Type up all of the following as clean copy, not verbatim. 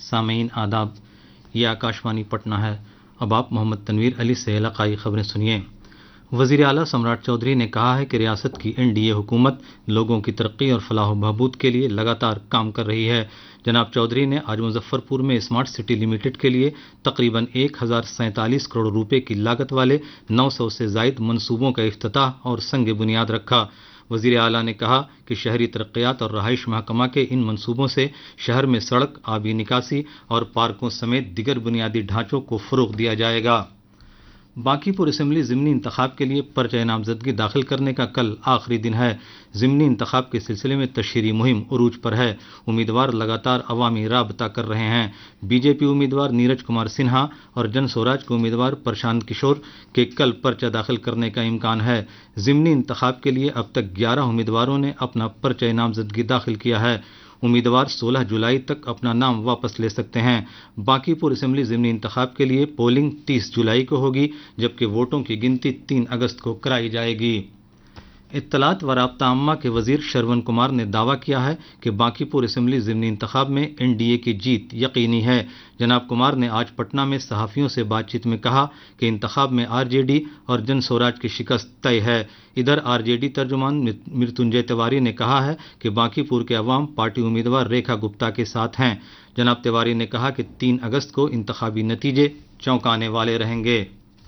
سامعین آداب، یہ آکاشوانی پٹنہ ہے۔ اب آپ محمد تنویر علی سے علاقائی خبریں سنیے۔ وزیر اعلیٰ سمراٹ چودھری نے کہا ہے کہ ریاست کی NDA حکومت لوگوں کی ترقی اور فلاح و بہبود کے لیے لگاتار کام کر رہی ہے۔ جناب چودھری نے آج مظفر پور میں اسمارٹ سٹی لمیٹڈ کے لیے تقریباً 1047 کروڑ روپے کی لاگت والے 900 سے زائد منصوبوں کا افتتاح اور سنگ بنیاد رکھا۔ وزیر اعلیٰ نے کہا کہ شہری ترقیات اور رہائش محکمہ کے ان منصوبوں سے شہر میں سڑک، آبی نکاسی اور پارکوں سمیت دیگر بنیادی ڈھانچوں کو فروغ دیا جائے گا۔ بانکی پور اسمبلی ضمنی انتخاب کے لیے پرچہ نامزدگی داخل کرنے کا کل آخری دن ہے۔ ضمنی انتخاب کے سلسلے میں تشہیری مہم عروج پر ہے۔ امیدوار لگاتار عوامی رابطہ کر رہے ہیں۔ BJP امیدوار نیرج کمار سنہا اور جن سوراج کے امیدوار پرشانت کشور کے کل پرچہ داخل کرنے کا امکان ہے۔ ضمنی انتخاب کے لیے اب تک 11 امیدواروں نے اپنا پرچہ نامزدگی داخل کیا ہے۔ امیدوار 16 جولائی تک اپنا نام واپس لے سکتے ہیں۔ بانکی پور اسمبلی ضمنی انتخاب کے لیے پولنگ 30 جولائی کو ہوگی، جبکہ ووٹوں کی گنتی 3 اگست کو کرائی جائے گی۔ اطلاعات و رابطہ عامہ کے وزیر شرون کمار نے دعویٰ کیا ہے کہ بانکی پور اسمبلی ضمنی انتخاب میں NDA کی جیت یقینی ہے۔ جناب کمار نے آج پٹنہ میں صحافیوں سے بات چیت میں کہا کہ انتخاب میں RJD اور جن سوراج کی شکست طے ہے۔ ادھر RJD ترجمان مرتنجے تیواری نے کہا ہے کہ بانکی پور کے عوام پارٹی امیدوار ریکھا گپتا کے ساتھ ہیں۔ جناب تیواری نے کہا کہ 3 اگست کو انتخابی نتیجے چونکانے والے رہیں گے۔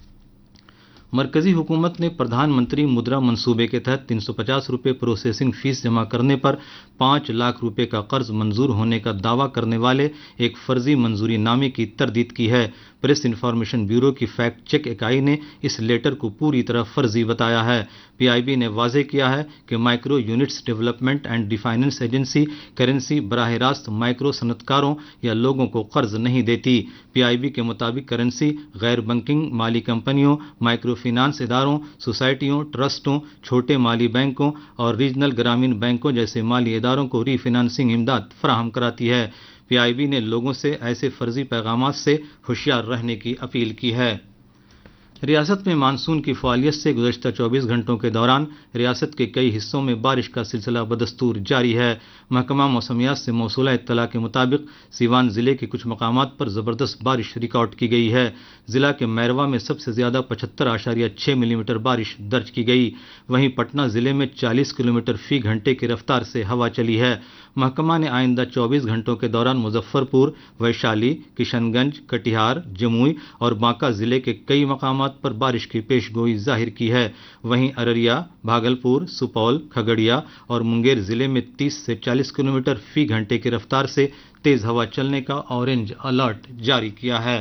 مرکزی حکومت نے پردھان منتری مدرا منصوبے کے تحت 350 روپے پروسیسنگ فیس جمع کرنے پر 5 لاکھ روپے کا قرض منظور ہونے کا دعویٰ کرنے والے ایک فرضی منظوری نامے کی تردید کی ہے۔ پریس انفارمیشن بیورو کی فیکٹ چیک اکائی نے اس لیٹر کو پوری طرح فرضی بتایا ہے۔ PIB نے واضح کیا ہے کہ micro units development and ڈیفائننس agency currency براہ راست مائکرو صنعت کاروں یا لوگوں کو قرض نہیں دیتی۔ PIB کے مطابق کرنسی غیر بینکنگ مالی کمپنیوں، مائکرو فنانس اداروں، سوسائٹیوں، ٹرسٹوں، چھوٹے مالی بینکوں اور ریجنل گرامین بینکوں جیسے مالی اداروں کو ری فنانسنگ امداد فراہم کراتی ہے۔ PIB نے لوگوں سے ایسے فرضی پیغامات سے ہوشیار رہنے کی اپیل کی ہے۔ ریاست میں مانسون کی فعالیت سے گزشتہ 24 گھنٹوں کے دوران ریاست کے کئی حصوں میں بارش کا سلسلہ بدستور جاری ہے۔ محکمہ موسمیات سے موصولہ اطلاع کے مطابق سیوان ضلع کے کچھ مقامات پر زبردست بارش ریکارڈ کی گئی ہے۔ ضلع کے میروا میں سب سے زیادہ 75.6 ملی میٹر بارش درج کی گئی۔ وہیں پٹنہ ضلع میں 40 کلومیٹر فی گھنٹے کی رفتار سے ہوا چلی ہے۔ محکمہ نے آئندہ 24 گھنٹوں کے دوران مظفر پور، ویشالی، کشن گنج، کٹیہار، جموئی اور بانکا ضلع کے کئی مقامات پر بارش کی پیش گوئی ظاہر کی ہے۔ وہیں ارریہ، بھاگلپور، سپول، کھگڑیا اور منگیر ضلع میں 30 سے 40 کلومیٹر فی گھنٹے کی رفتار سے تیز ہوا چلنے کا اورنج الرٹ جاری کیا ہے۔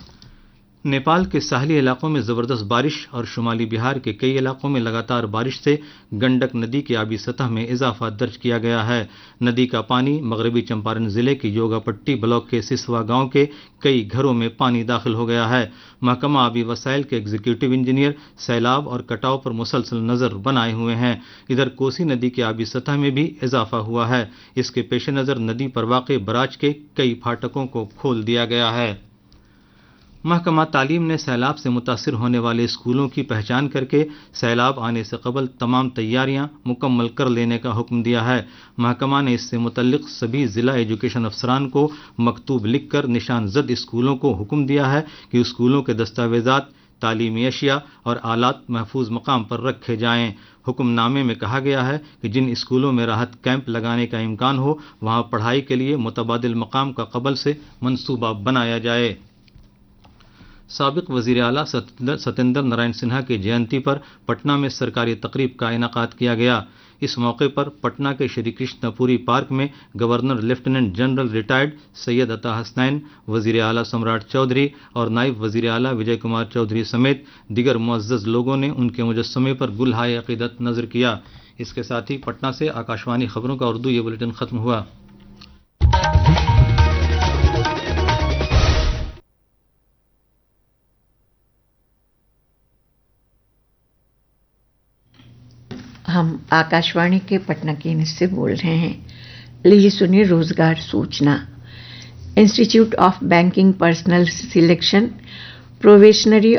نیپال کے ساحلی علاقوں میں زبردست بارش اور شمالی بہار کے کئی علاقوں میں لگاتار بارش سے گنڈک ندی کی آبی سطح میں اضافہ درج کیا گیا ہے۔ ندی کا پانی مغربی چمپارن ضلع کی یوگا پٹی بلاک کے سسوا گاؤں کے کئی گھروں میں پانی داخل ہو گیا ہے۔ محکمہ آبی وسائل کے ایگزیکٹو انجینئر سیلاب اور کٹاؤ پر مسلسل نظر بنائے ہوئے ہیں۔ ادھر کوسی ندی کی آبی سطح میں بھی اضافہ ہوا ہے۔ اس کے پیش نظر ندی پر واقع براج کے کئی پھاٹکوں کو کھول دیا گیا ہے۔ محکمہ تعلیم نے سیلاب سے متاثر ہونے والے اسکولوں کی پہچان کر کے سیلاب آنے سے قبل تمام تیاریاں مکمل کر لینے کا حکم دیا ہے۔ محکمہ نے اس سے متعلق سبھی ضلع ایجوکیشن افسران کو مکتوب لکھ کر نشان زد اسکولوں کو حکم دیا ہے کہ اسکولوں کے دستاویزات، تعلیمی اشیاء اور آلات محفوظ مقام پر رکھے جائیں۔ حکم نامے میں کہا گیا ہے کہ جن اسکولوں میں راحت کیمپ لگانے کا امکان ہو وہاں پڑھائی کے لیے متبادل مقام کا قبل سے منصوبہ بنایا جائے۔ سابق وزیر اعلیٰ ستیندر نارائن سنہا کی جینتی پر پٹنہ میں سرکاری تقریب کا انعقاد کیا گیا۔ اس موقع پر پٹنہ کے شری کرشنا پوری پارک میں گورنر لیفٹیننٹ جنرل ریٹائرڈ سید عطا حسنین، وزیر اعلیٰ سمراٹ چودھری اور نائب وزیر اعلیٰ وجے کمار چودھری سمیت دیگر معزز لوگوں نے ان کے مجسمے پر گلہائے عقیدت نظر کیا۔ اس کے ساتھ ہی پٹنہ سے آکاشوانی خبروں کا اردو یہ بلیٹن ختم ہوا۔ ہم آکاشوانی کے پٹنہ کیندر سے بول رہے ہیں۔ لیجیے سنیے روزگار سوچنا۔ Institute of banking personnel selection پروویشنری